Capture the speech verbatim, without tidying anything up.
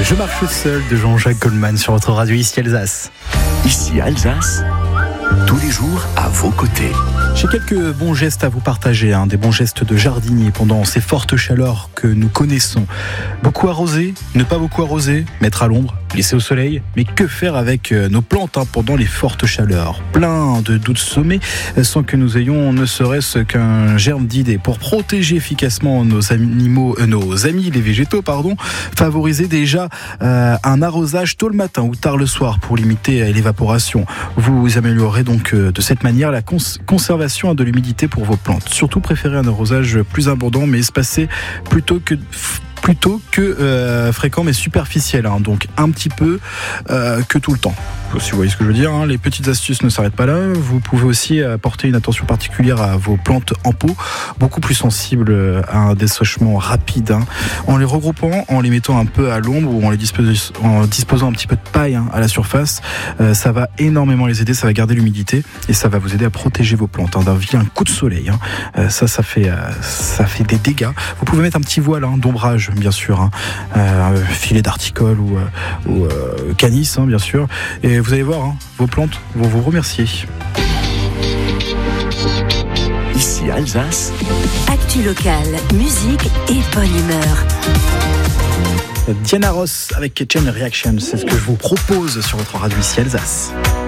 Je marche seul de Jean-Jacques Goldman sur votre radio ici Alsace. Ici Alsace, tous les jours à vos côtés. J'ai quelques bons gestes à vous partager, hein, des bons gestes de jardinier pendant ces fortes chaleurs que nous connaissons. Beaucoup arroser, ne pas beaucoup arroser, mettre à l'ombre, laisser au soleil. Mais que faire avec nos plantes hein, pendant les fortes chaleurs? Plein de doutes sommés sans que nous ayons ne serait-ce qu'un germe d'idées. Pour protéger efficacement nos animaux, euh, nos amis les végétaux, pardon, favorisez déjà euh, un arrosage tôt le matin ou tard le soir pour limiter l'évaporation. Vous améliorerez donc euh, de cette manière la cons- conservation de l'humidité pour vos plantes. Surtout préférez un arrosage plus abondant mais espacé plutôt que plutôt que euh, fréquent mais superficiel, hein, donc un petit peu euh, que tout le temps. Si vous voyez ce que je veux dire, hein, les petites astuces ne s'arrêtent pas là. Vous pouvez aussi apporter une attention particulière à vos plantes en pot, beaucoup plus sensibles à un dessèchement rapide, hein, en les regroupant, en les mettant un peu à l'ombre ou en les disposant, en disposant un petit peu de paille hein, à la surface. Euh, ça va énormément les aider, ça va garder l'humidité et ça va vous aider à protéger vos plantes hein, d'un vilain coup de soleil. Hein. Euh, ça, ça fait, euh, ça fait des dégâts. Vous pouvez mettre un petit voile hein, d'ombrage, bien sûr, hein, euh, un filet d'articole ou, euh, ou euh, canis, hein, bien sûr. Et vous allez voir, hein, vos plantes vont vous remercier. Ici Alsace. Actu locale, musique et bonne humeur. Diana Ross avec Chain Reaction, c'est ce que je vous propose sur votre radio ici Alsace.